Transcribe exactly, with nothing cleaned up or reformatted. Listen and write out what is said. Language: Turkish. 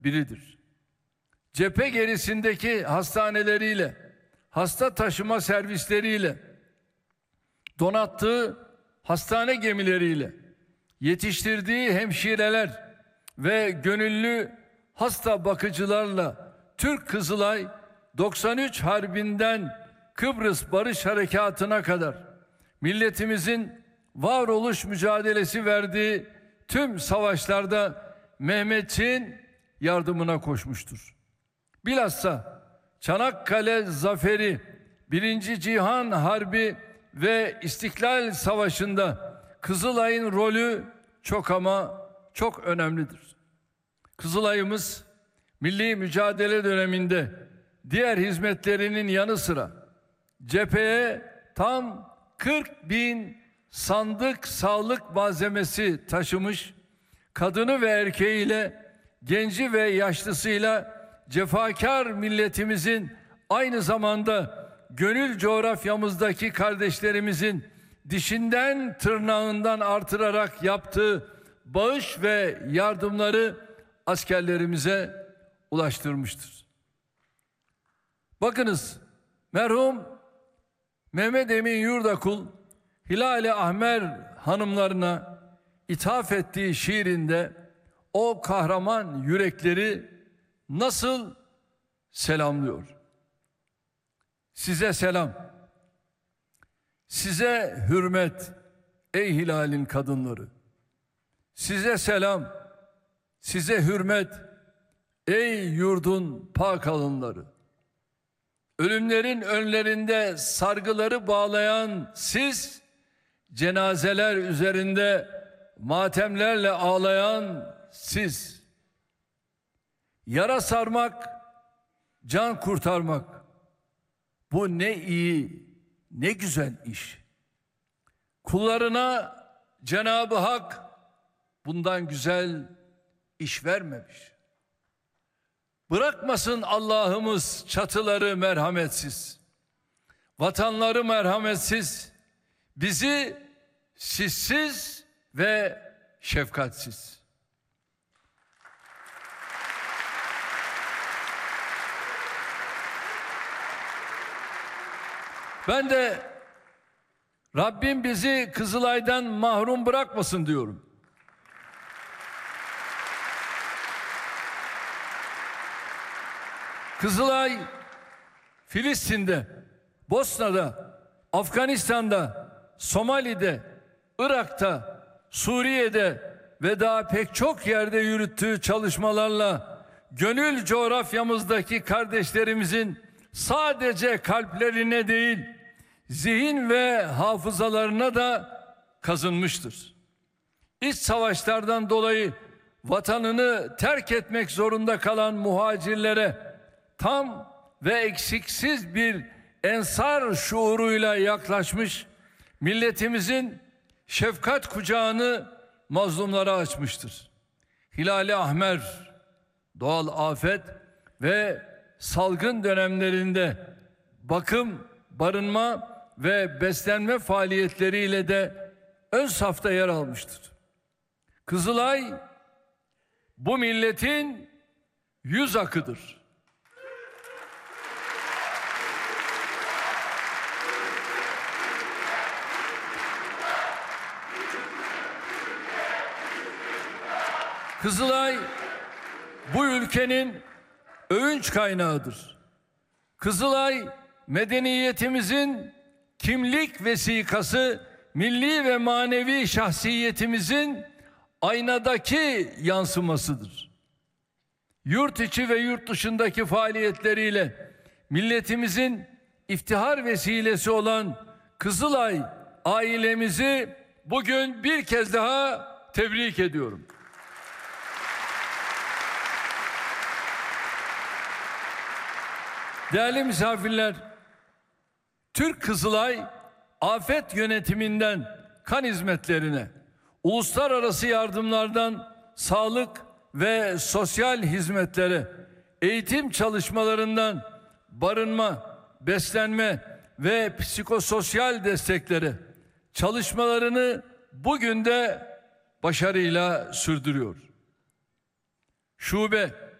biridir. Cephe gerisindeki hastaneleriyle, hasta taşıma servisleriyle, donattığı hastane gemileriyle, yetiştirdiği hemşireler ve gönüllü hasta bakıcılarla Türk Kızılay doksan üç Harbi'nden Kıbrıs Barış Harekatı'na kadar milletimizin varoluş mücadelesi verdiği tüm savaşlarda Mehmetçiğin yardımına koşmuştur. Bilhassa Çanakkale Zaferi, Birinci Cihan Harbi ve İstiklal Savaşı'nda Kızılay'ın rolü çok ama çok önemlidir. Kızılay'ımız milli mücadele döneminde diğer hizmetlerinin yanı sıra cepheye tam kırk bin sandık sağlık malzemesi taşımış, kadını ve erkeğiyle, genci ve yaşlısıyla cefakar milletimizin aynı zamanda gönül coğrafyamızdaki kardeşlerimizin dişinden tırnağından artırarak yaptığı bağış ve yardımları askerlerimize ulaştırmıştır. Bakınız, merhum Mehmet Emin Yurdakul Hilal-i Ahmer hanımlarına ithaf ettiği şiirinde o kahraman yürekleri nasıl selamlıyor? Size selam, size hürmet ey Hilal'in kadınları. Size selam, size hürmet ey yurdun pak alınları. Ölümlerin önlerinde sargıları bağlayan siz, cenazeler üzerinde matemlerle ağlayan siz. Yara sarmak, can kurtarmak, bu ne iyi, ne güzel iş. Kullarına Cenab-ı Hak bundan güzel iş vermemiş. Bırakmasın Allah'ımız çatıları merhametsiz, vatanları merhametsiz, bizi sizsiz ve şefkatsiz. Ben de Rabbim bizi Kızılay'dan mahrum bırakmasın diyorum. Kızılay, Filistin'de, Bosna'da, Afganistan'da, Somali'de, Irak'ta, Suriye'de ve daha pek çok yerde yürüttüğü çalışmalarla gönül coğrafyamızdaki kardeşlerimizin sadece kalplerine değil, zihin ve hafızalarına da kazınmıştır. İç savaşlardan dolayı vatanını terk etmek zorunda kalan muhacirlere tam ve eksiksiz bir ensar şuuruyla yaklaşmış, milletimizin şefkat kucağını mazlumlara açmıştır. Hilal-i Ahmer, doğal afet ve salgın dönemlerinde bakım, barınma ve beslenme faaliyetleriyle de ön safta yer almıştır. Kızılay bu milletin yüz akıdır. Kızılay bu ülkenin övünç kaynağıdır. Kızılay medeniyetimizin kimlik vesikası, milli ve manevi şahsiyetimizin aynadaki yansımasıdır. Yurt içi ve yurt dışındaki faaliyetleriyle milletimizin iftihar vesilesi olan Kızılay ailemizi bugün bir kez daha tebrik ediyorum. Değerli misafirler, Türk Kızılay afet yönetiminden kan hizmetlerine, uluslararası yardımlardan sağlık ve sosyal hizmetlere, eğitim çalışmalarından barınma, beslenme ve psikososyal desteklere çalışmalarını bugün de başarıyla sürdürüyor. Şube